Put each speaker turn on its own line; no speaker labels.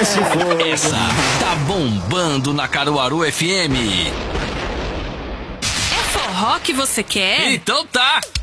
esse fogo.
Essa tá bombando na Caruaru FM.
É forró que você quer?
Então tá!